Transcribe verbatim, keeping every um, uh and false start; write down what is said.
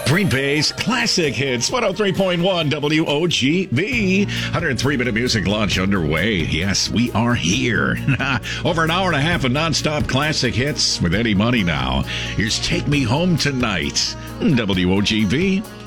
Green Bay's classic hits, one oh three point one W O G B. one hundred three minute music launch underway. Yes, we are here. Over an hour and a half of nonstop classic hits with Eddie Money now. Here's Take Me Home Tonight, W O G B.